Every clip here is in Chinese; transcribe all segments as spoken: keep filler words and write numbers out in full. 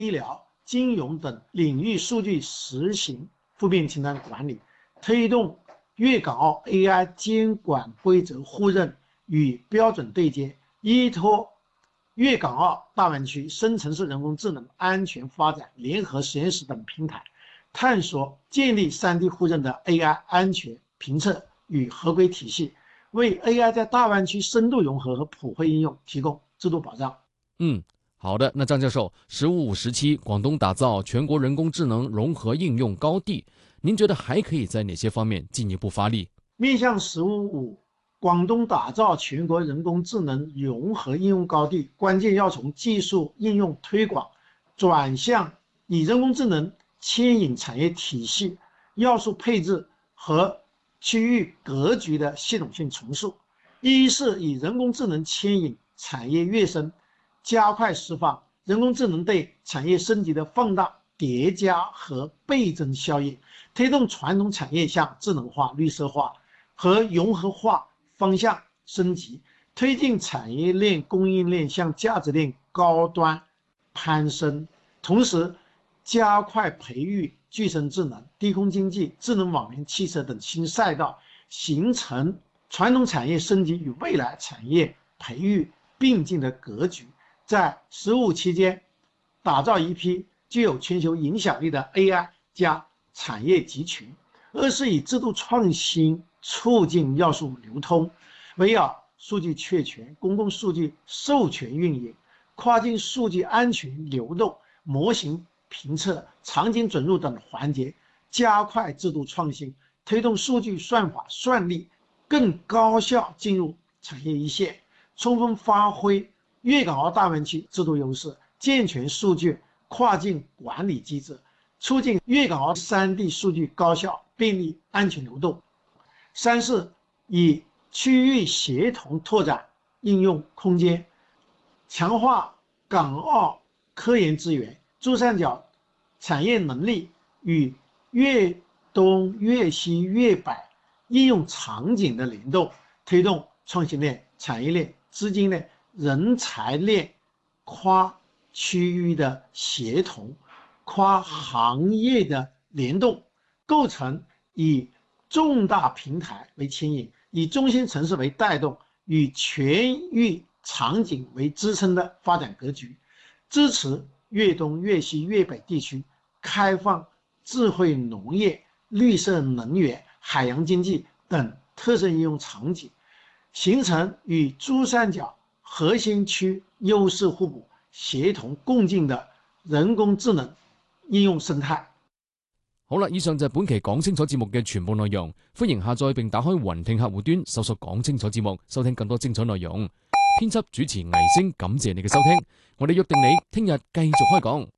医疗、金融等领域数据实行负面清单管理，推动粤港澳 A I 监管规则互认与标准对接，依托粤港澳大湾区深层次人工智能安全发展联合实验室等平台，探索建立 三 D 互认的 A I 安全评测与合规体系，为 A I 在大湾区深度融合和普惠应用提供制度保障。 嗯，好的。那张教授，十五五时期广东打造全国人工智能融合应用高地，您觉得还可以在哪些方面进一步发力？ 面向十五五，广东打造全国人工智能融合应用高地，关键要从技术应用推广转向以人工智能牵引产业体系、要素配置和区域格局的系统性重塑。一是以人工智能牵引产业跃升，加快释放人工智能对产业升级的放大、叠加和倍增效应，推动传统产业向智能化、绿色化和融合化方向升级，推进产业链供应链向价值链高端攀升，同时加快培育具身智能、低空经济、智能网联汽车等新赛道，形成传统产业升级与未来产业培育并进的格局。在十五期间，打造一批具有全球影响力的 A I 加产业集群。二是以制度创新促进要素流通，围绕数据确权、公共数据授权运营、跨境数据安全流动、模型评测、场景准入等环节，加快制度创新，推动数据算法算力更高效进入产业一线，充分发挥粤港澳大湾区制度优势，健全数据跨境管理机制，促进粤港澳 三 D 数据高效、便利、安全流动。三是以区域协同拓展应用空间，强化港澳科研资源、珠三角产业能力与粤东、粤西、粤北应用场景的联动，推动创新链、产业链、资金链、人才链跨区域的协同、跨行业的联动，构成以重大平台为牵引，以中心城市为带动，与全域场景为支撑的发展格局，支持粤东、粤西、粤北地区开放智慧农业、绿色能源、海洋经济等特色应用场景，形成与珠三角核心区优势互补、协同共進的人工智能應用生態。 好啦，以上就係本期講清楚節目嘅全部內容。歡迎下載並打開雲聽客戶端，搜索講清楚節目，收聽更多精彩內容。編輯主持倪星，感謝你嘅收聽。我哋約定你聽日繼續開講。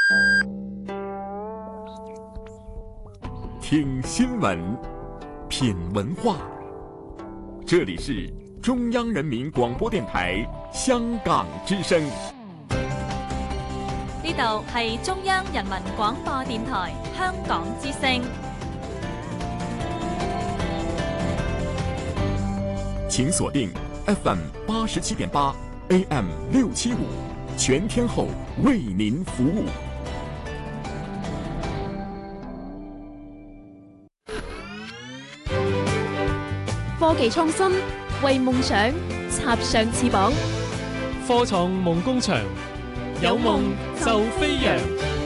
聽新聞，品文化，這裡是中央人民廣播電台香港之聲。 呢度係中央人民廣播電台香港之聲。 請鎖定 F M 八十七點八 A M 六七五，全天候為您服務。 科技創新，為夢想插上翅膀。 科創夢工場，有夢就飛揚。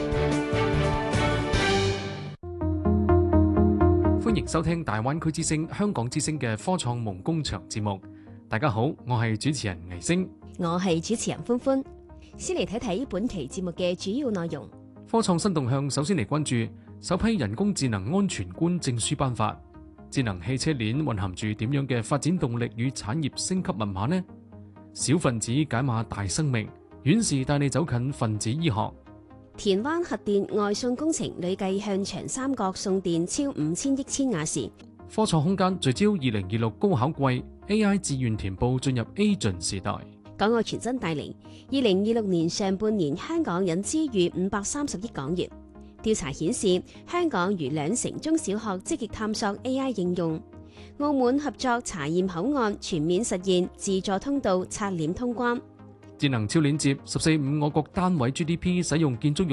歡迎收聽大灣區之聲、香港之聲嘅科創夢工場節目。大家好，我係主持人倪星， 我係主持人歡歡。先嚟睇睇本期節目嘅主要內容。 科創新動向，首先嚟關注首批人工智能安全官證書頒發。智能汽車鏈蘊含住點樣嘅發展動力與產業升級密碼呢？小分子解碼大生命，遠視帶你走近分子醫學。 田灣核電外送工程累計向長三角送電超五千億千瓦時。 科創空間聚焦二零二六高考季 A I 志願填報進入 Agent 時代。 港澳傳真帶嚟二零二六年上半年香港引資逾五百三十億港元。調查顯示，香港逾兩成中小學積極探索 A I 應用。澳門合作查驗口岸全面實現自助通道刷臉通關。 智能超鏈接十四五我國單位 G D P 使用建築用